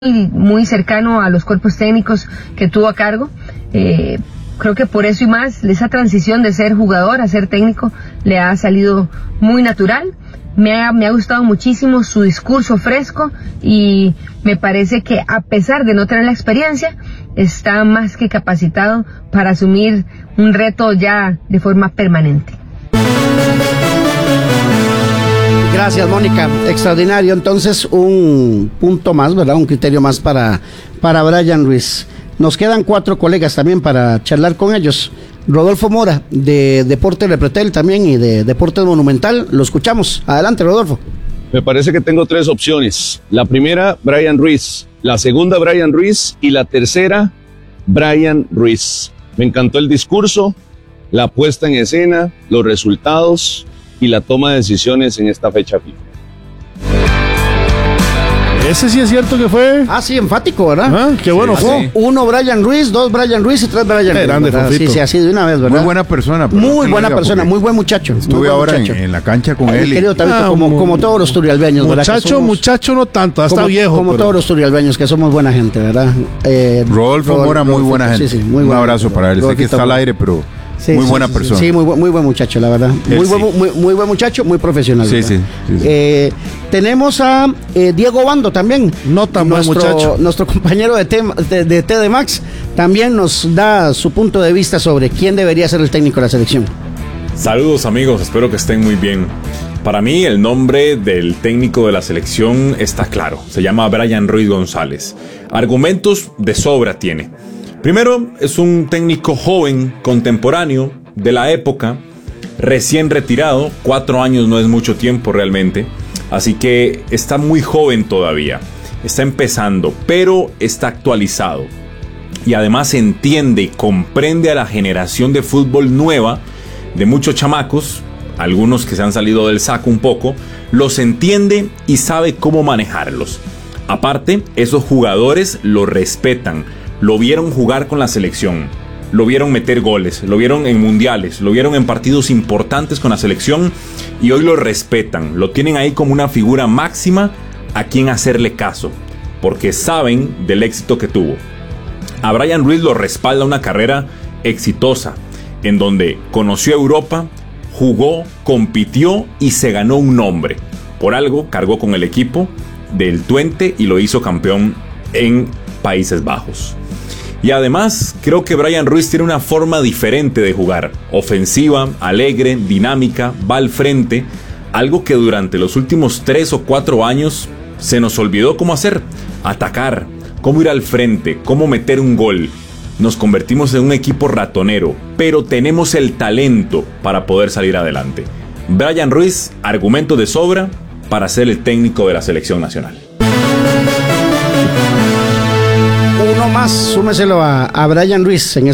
muy cercano a los cuerpos técnicos que tuvo a cargo. Creo que por eso y más, esa transición de ser jugador a ser técnico le ha salido muy natural. Me ha gustado muchísimo su discurso fresco y me parece que a pesar de no tener la experiencia, está más que capacitado para asumir un reto ya de forma permanente. Gracias, Mónica, extraordinario. Entonces, un punto más, ¿verdad? Un criterio más para Brian Ruiz. Nos quedan 4 colegas también para charlar con ellos. Rodolfo Mora, de Deportes Repretel también y de Deportes Monumental. Lo escuchamos. Adelante, Rodolfo. Me parece que tengo 3 opciones. La primera, Brian Ruiz. La segunda, Brian Ruiz. Y la tercera, Brian Ruiz. Me encantó el discurso, la puesta en escena, los resultados y la toma de decisiones en esta fecha FIFA. Ese sí es cierto que fue. Sí, enfático, ¿verdad? Qué bueno fue. Sí. 1 Brian Ruiz, 2 Brian Ruiz y 3 Brian Ruiz. Grande, sí, así de una vez, ¿verdad? Muy buena persona. Muy buena persona, muy buen muchacho. Estuve ahora en la cancha con él. Querido Tabito, como todos los turrialbeños, ¿verdad? Muchacho no tanto, hasta viejo. Como todos los turrialbeños, que somos buena gente, ¿verdad? Rodolfo Mora, muy buena gente. Sí, muy un abrazo para él. Sé que está al aire, pero... Sí, muy buena persona. Sí, muy buen muchacho, la verdad. Muy buen muchacho, muy profesional. Sí. Tenemos a Diego Bando también. No tan buen muchacho. Nuestro compañero de TD Max también nos da su punto de vista sobre quién debería ser el técnico de la selección. Saludos, amigos, espero que estén muy bien. Para mí el nombre del técnico de la selección está claro. Se llama Brian Ruiz González. Argumentos de sobra tiene. Primero, es un técnico joven, contemporáneo, de la época, recién retirado, 4 años no es mucho tiempo realmente, así que está muy joven todavía, está empezando, pero está actualizado. Y además entiende y comprende a la generación de fútbol nueva, de muchos chamacos, algunos que se han salido del saco un poco, los entiende y sabe cómo manejarlos. Aparte, esos jugadores lo respetan. Lo vieron jugar con la selección, lo vieron meter goles, lo vieron en mundiales, lo vieron en partidos importantes con la selección y hoy lo respetan, lo tienen ahí como una figura máxima a quien hacerle caso, porque saben del éxito que tuvo. A Brian Ruiz lo respalda una carrera exitosa, en donde conoció Europa, jugó, compitió y se ganó un nombre. Por algo cargó con el equipo del Twente y lo hizo campeón en Países Bajos. Y además, creo que Brian Ruiz tiene una forma diferente de jugar. Ofensiva, alegre, dinámica, va al frente. Algo que durante los últimos 3 o 4 años se nos olvidó cómo hacer. Atacar, cómo ir al frente, cómo meter un gol. Nos convertimos en un equipo ratonero, pero tenemos el talento para poder salir adelante. Brian Ruiz, argumento de sobra para ser el técnico de la selección nacional. Uno más, súmeselo a Brian Ruiz en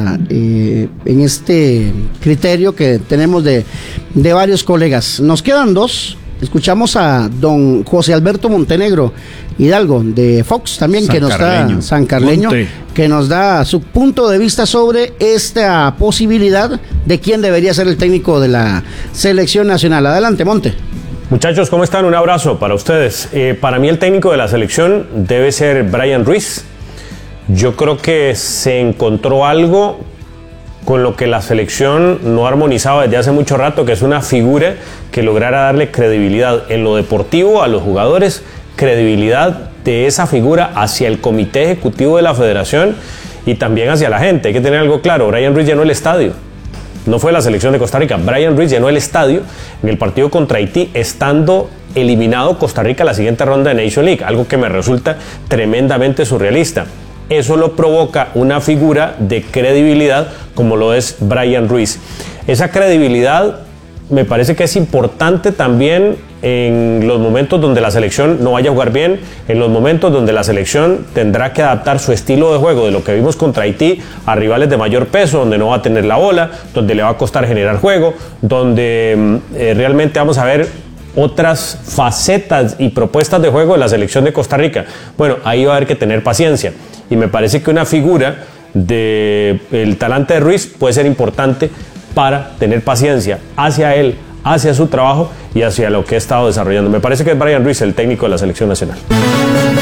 este criterio que tenemos de varios colegas. Nos quedan 2. Escuchamos a don José Alberto Montenegro Hidalgo de Fox también, que nos da Sancarleño, que nos da su punto de vista sobre esta posibilidad de quién debería ser el técnico de la selección nacional. Adelante, Monte. Muchachos, ¿cómo están? Un abrazo para ustedes. Para mí el técnico de la selección debe ser Brian Ruiz. Yo creo que se encontró algo con lo que la selección no armonizaba desde hace mucho rato, que es una figura que lograra darle credibilidad en lo deportivo a los jugadores, credibilidad de esa figura hacia el comité ejecutivo de la federación y también hacia la gente. Hay que tener algo claro, Brian Ruiz llenó el estadio. No fue la selección de Costa Rica, Brian Ruiz llenó el estadio en el partido contra Haití, estando eliminado Costa Rica a la siguiente ronda de Nation League, algo que me resulta tremendamente surrealista. Eso lo provoca una figura de credibilidad como lo es Brian Ruiz. Esa credibilidad me parece que es importante también en los momentos donde la selección no vaya a jugar bien, en los momentos donde la selección tendrá que adaptar su estilo de juego de lo que vimos contra Haití a rivales de mayor peso, donde no va a tener la bola, donde le va a costar generar juego, donde realmente vamos a ver otras facetas y propuestas de juego de la selección de Costa Rica. Bueno, ahí va a haber que tener paciencia. Y me parece que una figura del talante de Ruiz puede ser importante para tener paciencia hacia él, hacia su trabajo y hacia lo que ha estado desarrollando. Me parece que es Brian Ruiz el técnico de la selección nacional.